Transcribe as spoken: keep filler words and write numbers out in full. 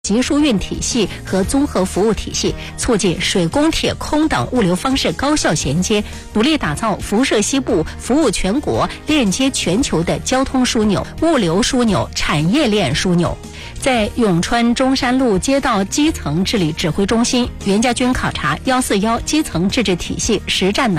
集疏运体系和综合服务体系，促进水、公、铁、空等物流方式高效衔接，努力打造辐射西部、服务全国、链接全球的交通枢纽、物流枢纽、产业链枢纽。在永川中山路街道基层治理指挥中心，袁家军考察“幺四幺”基层自治体系实战能